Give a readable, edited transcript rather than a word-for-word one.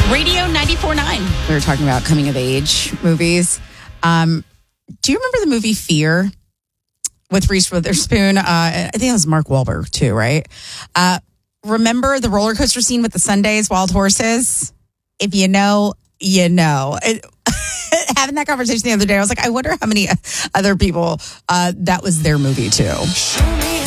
Radio 94.9. We were talking about coming of age movies. Do you remember the movie Fear with Reese Witherspoon? I think it was Mark Wahlberg too, right? Remember the roller coaster scene with the Sundays Wild Horses? If you know, you know. Having that conversation the other day, I was like, I wonder how many other people that was their movie too.